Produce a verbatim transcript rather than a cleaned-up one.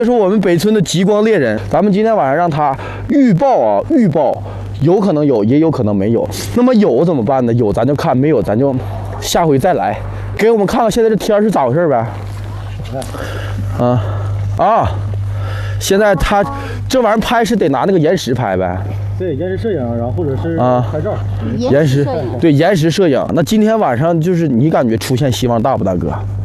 这是我们北村的极光猎人，咱们今天晚上让他预报啊，预报有可能有，也有可能没有。那么有怎么办呢？有咱就看，没有咱就下回再来，给我们看看现在这天是咋回事呗。啊啊！现在他这玩意儿拍是得拿那个延时拍呗。 对，延时摄影，然后或者是啊拍照。 延时对延时摄影。那今天晚上就是你感觉出现希望大不大哥？